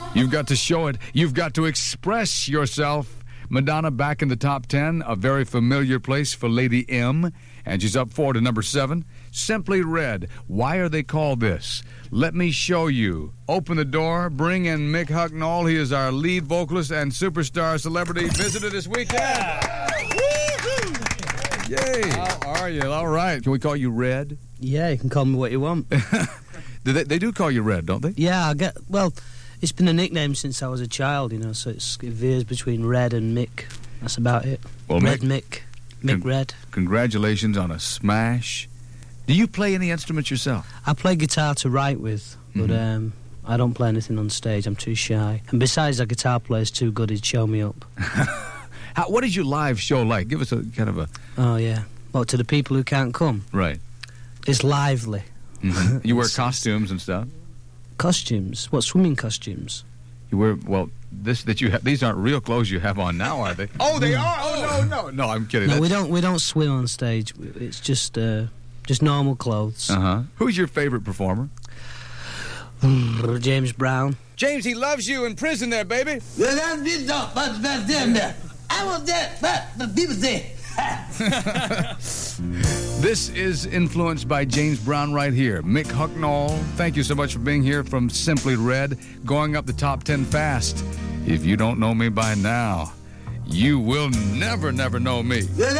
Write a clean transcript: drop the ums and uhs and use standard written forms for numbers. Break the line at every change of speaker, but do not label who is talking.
You've got to show it. You've got to express yourself. Madonna back in the top 10, a very familiar place for Lady M. And she's up 4 to number 7. Simply Red. Why are they called this? Let me show you. Open the door. Bring in Mick Hucknall. He is our lead vocalist and superstar celebrity visitor this weekend. Yay. How are you? All right. Can we call you Red?
Yeah, you can call me what you want.
They do call you Red, don't they?
Yeah, well, it's been a nickname since I was a child, so it veers between Red and Mick. That's about it.
Well,
Red Mick Red.
Congratulations on a smash. Do you play any instruments yourself?
I play guitar to write with, but I don't play anything on stage. I'm too shy. And besides, a guitar player's too good, he'd show me up.
What is your live show like? Give us a kind of a...
Oh, yeah. Well, to the people who can't come?
Right.
It's lively.
Mm-hmm. You wear costumes and stuff?
Costumes? What, swimming costumes?
You wear, well, these aren't real clothes you have on now, are they? Oh, they are? Oh, no, I'm kidding.
No, we don't swim on stage. It's just normal clothes.
Uh-huh. Who's your favorite performer?
James Brown.
James, he loves you in prison there, baby.
I want that, but people say.
This is influenced by James Brown right here. Mick Hucknall, thank you so much for being here from Simply Red, going up the top 10 fast. If you don't know me by now, you will never know me.